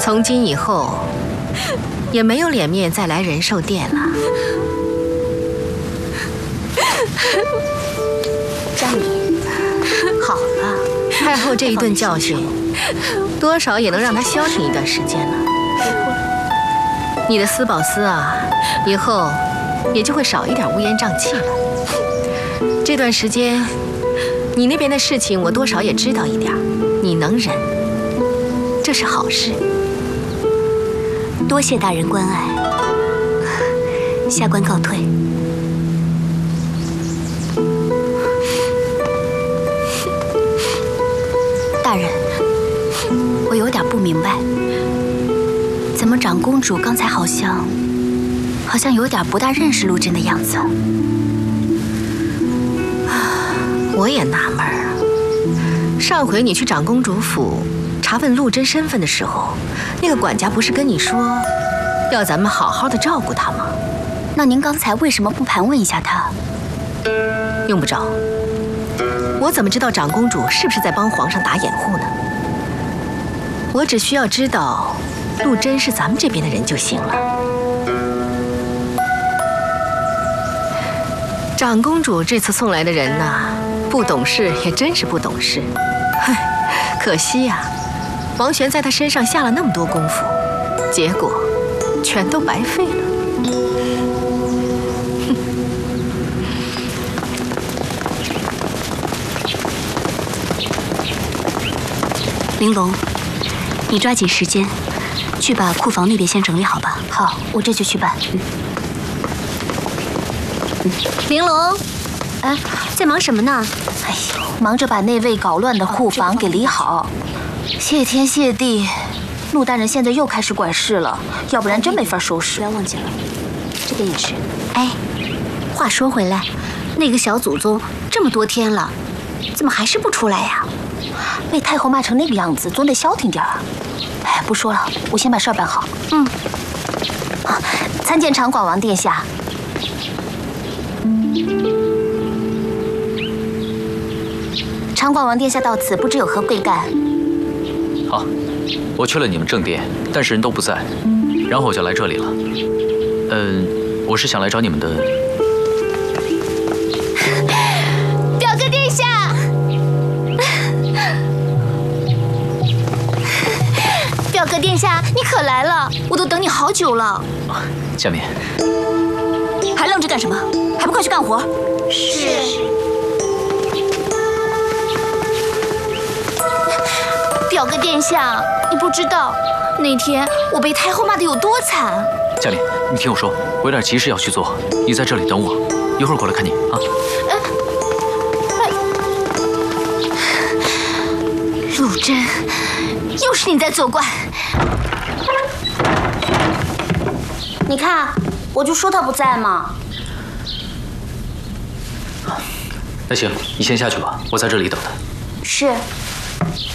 从今以后，也没有脸面再来仁寿殿了。 佳敏，好了， 太后这一顿教训，多少也能让她消停一段时间了。你的司宝司啊，以后也就会少一点乌烟瘴气了。这段时间，你那边的事情我多少也知道一点，你能忍，这是好事。 多谢大人关爱，下官告退。大人，我有点不明白，怎么长公主刚才好像有点不大认识陆贞的样子。 我也纳闷啊，上回你去长公主府查问陆贞身份的时候，那个管家不是跟你说，要咱们好好的照顾她吗？ 那您刚才为什么不盘问一下她？ 用不着，我怎么知道长公主是不是在帮皇上打掩护呢？我只需要知道陆贞是咱们这边的人就行了。长公主这次送来的人呐，不懂事也真是不懂事。唉，可惜呀，王璇在她身上下了那么多功夫，结果全都白费了。 玲珑，你抓紧时间，去把库房那边先整理好吧。好，我这就去办。玲珑，哎，在忙什么呢？哎呦，忙着把那位搞乱的库房给理好。谢天谢地，陆大人现在又开始管事了，要不然真没法收拾。不要忘记了，这边也是。哎，话说回来，那个小祖宗这么多天了，怎么还是不出来呀？被太后骂成那个样子，总得消停点啊！哎，不说了，我先把事儿办好。参见长广王殿下。长广王殿下到此，不知有何贵干？ 好，我去了你们正殿，但是人都不在，然后我就来这里了。我是想来找你们的表哥殿下。表哥殿下，你可来了，我都等你好久了。 佳敏， 还愣着干什么？还不快去干活？是。表哥殿下，你不知道，那天我被太后骂得有多惨。 佳敏，你听我说，我有点急事要去做，你在这里等我，一会儿过来看你啊。 陆贞，又是你在作怪。你看，我就说他不在嘛。 那行，你先下去吧，我在这里等他。 是。